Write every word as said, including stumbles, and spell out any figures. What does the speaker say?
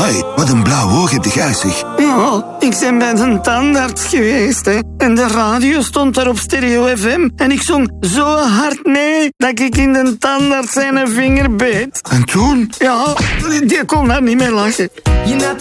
Amai, wat een blauw oog heb jij, zeg. Ja, ik ben bij de tandarts geweest, hè. En de radio stond daar op Stereo F M. En ik zong zo hard mee dat ik in de tandarts zijn vinger beet. En toen? Ja, die kon daar niet meer lachen.